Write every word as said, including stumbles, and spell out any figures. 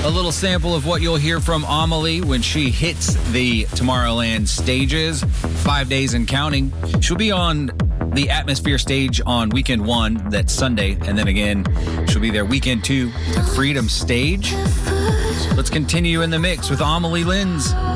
A little sample of what you'll hear from Amelie when she hits the Tomorrowland stages, five days and counting. She'll be on the Atmosphere stage on weekend one, that's Sunday, and then again, she'll be there weekend two, the Freedom stage. Let's continue in the mix with Amelie Lins.